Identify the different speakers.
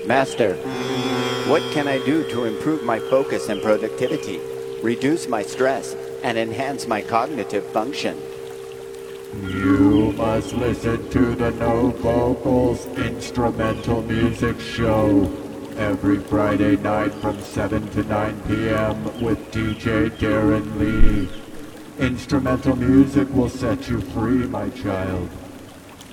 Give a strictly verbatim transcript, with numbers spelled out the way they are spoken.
Speaker 1: Master, what can I do to improve my focus and productivity, reduce my stress, and enhance my cognitive function?
Speaker 2: You must listen to the No Vocals Instrumental Music Show every Friday night from seven to nine p.m. with D J Darren Lee. Instrumental music will set you free, my child.